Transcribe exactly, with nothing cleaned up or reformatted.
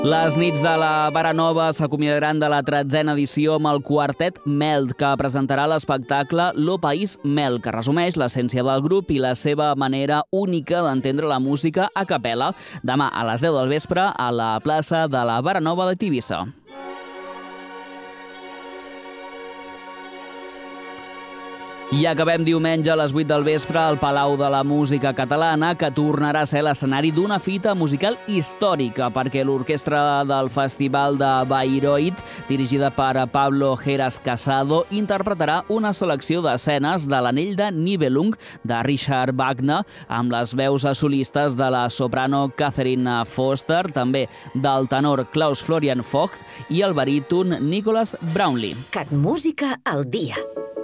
Les nits de la Bara Nova s'acomiadaran de la tretzena edició amb el quartet Melt, que presentarà l'espectacle Lo País Melt, que resumeix l'essència del grup i la seva manera única d'entendre la música a capella. Demà a les deu del vespre a la plaça de la Bara Nova de Tivissa. I acabem diumenge a les vuit del vespre al Palau de la Música Catalana, que tornarà a ser l'escenari d'una fita musical històrica, perquè l'orquestra del Festival de Bayreuth, dirigida per Pablo Heras Casado, interpretarà una selecció d'escenes de l'Anell de Nibelung de Richard Wagner, amb les veus solistes de la soprano Catherine Foster, també del tenor Klaus Florian Vogt i el baríton Nicholas Brownlee. Cat Música al dia.